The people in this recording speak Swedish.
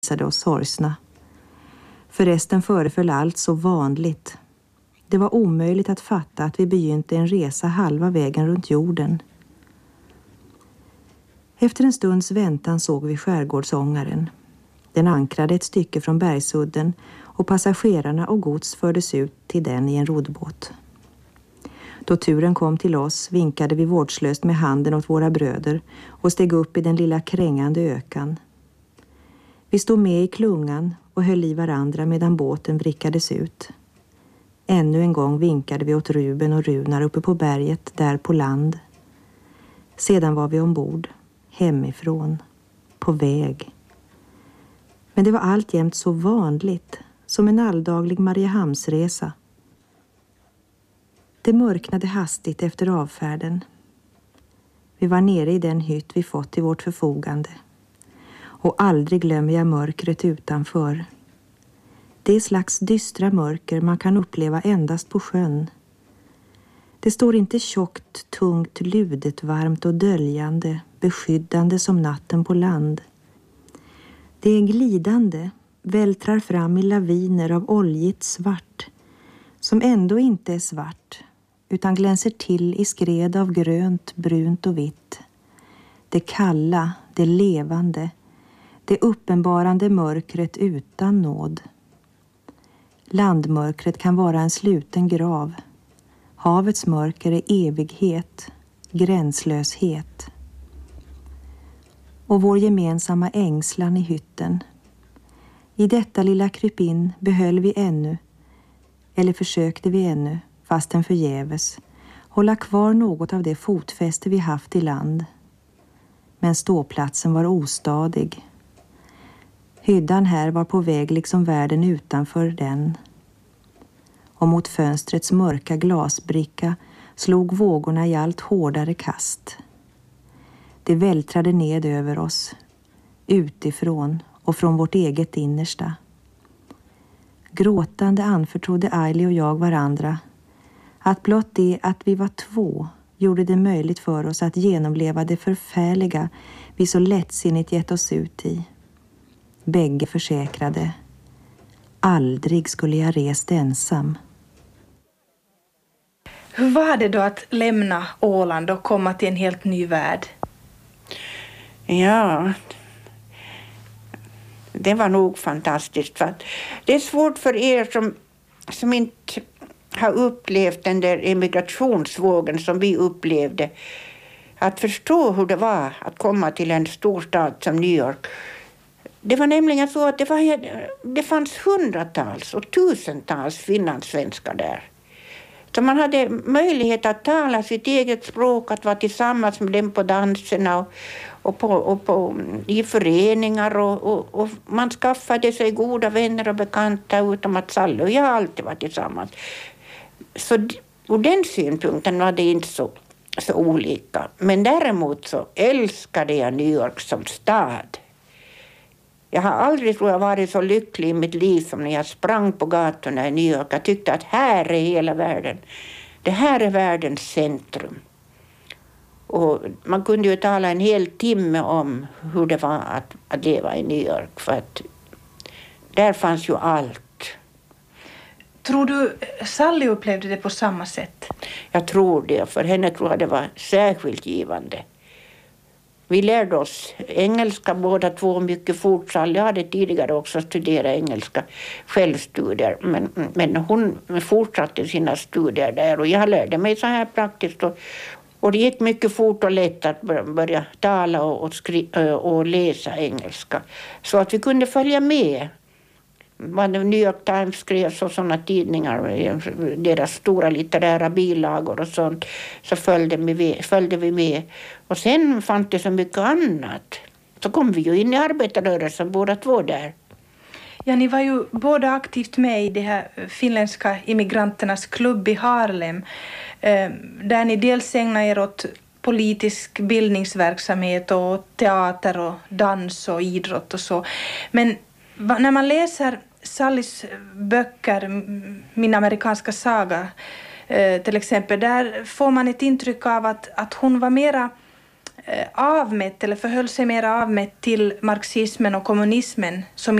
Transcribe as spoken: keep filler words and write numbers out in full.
visade oss sorgsna. Förresten föreföll allt så vanligt. Det var omöjligt att fatta att vi begynte en resa halva vägen runt jorden. Efter en stunds väntan såg vi skärgårdsångaren. Den ankrade ett stycke från bergsudden och passagerarna och gods fördes ut till den i en roddbåt. Då turen kom till oss vinkade vi vårdslöst med handen åt våra bröder och steg upp i den lilla krängande ökan. Vi stod med i klungan och höll i varandra medan båten vrickades ut. Ännu en gång vinkade vi åt Ruben och Runar uppe på berget där på land. Sedan var vi ombord, hemifrån, på väg. Men det var alltjämt så vanligt, som en alldaglig Mariehamnsresa. Det mörknade hastigt efter avfärden. Vi var nere i den hytt vi fått till vårt förfogande. Och aldrig glömmer jag mörkret utanför. Det slags dystra mörker man kan uppleva endast på sjön. Det står inte tjockt, tungt, ludet, varmt och döljande, beskyddande som natten på land. Det är glidande, vältrar fram i laviner av oljigt svart, som ändå inte är svart, utan glänser till i skred av grönt, brunt och vitt. Det kalla, det levande, det uppenbarande mörkret utan nåd. Landmörkret kan vara en sluten grav. Havets mörker är evighet, gränslöshet. Och vår gemensamma ängslan i hytten. I detta lilla krypin behöll vi ännu, eller försökte vi ännu, fastän förgäves, hålla kvar något av det fotfäste vi haft i land. Men ståplatsen var ostadig. Hyddan här var på väg liksom världen utanför den. Och mot fönstrets mörka glasbricka slog vågorna i allt hårdare kast. Det vältrade ned över oss, utifrån och från vårt eget innersta. Gråtande anförtrodde Ailey och jag varandra att blott det att vi var två gjorde det möjligt för oss att genomleva det förfärliga vi så lättsinnigt gett oss ut i. Bägge försäkrade: aldrig skulle jag rest ensam. Hur var det då att lämna Åland och komma till en helt ny värld? Ja, det var nog fantastiskt. För att det är svårt för er som, som inte har upplevt den där emigrationsvågen som vi upplevde att förstå hur det var att komma till en storstad som New York. Det var nämligen så att det, var, det fanns hundratals och tusentals finlandssvenskar där. Så man hade möjlighet att tala sitt eget språk, att vara tillsammans med dem på danserna och, och, på, och på, i föreningar. Och, och, och man skaffade sig goda vänner och bekanta utom att Sally och jag alltid var tillsammans. Så ur den synpunkten var det inte så, så olika. Men däremot så älskade jag New York som stad. Jag har aldrig, tror jag, varit så lycklig i mitt liv som när jag sprang på gatorna i New York. Jag tyckte att här är hela världen. Det här är världens centrum. Och man kunde ju tala en hel timme om hur det var att, att leva i New York. För att där fanns ju allt. Tror du Sally upplevde det på samma sätt? Jag tror det. För henne tror jag det var särskilt givande. Vi lärde oss engelska båda två mycket fort. Sally hade tidigare också studerat engelska självstudier. Men, men hon fortsatte sina studier där. Och jag lärde mig så här praktiskt. Och, och det gick mycket fort och lätt att börja tala och, och, skri- och läsa engelska. Så att vi kunde följa med. Vad New York Times skrevs och sådana tidningar, deras stora litterära bilagor och sånt, så följde vi, följde vi med. Och sen fanns det så mycket annat. Så kom vi ju in i arbetarrörelsen båda två där. Ja, ni var ju båda aktivt med i det här finländska immigranternas klubb i Harlem, där ni dels ägnade er åt politisk bildningsverksamhet och teater och dans och idrott och så. Men när man läser Sallys böcker, Min amerikanska saga eh, till exempel, där får man ett intryck av att, att hon var mera avmätt eller förhöll sig mer avmätt till marxismen och kommunismen som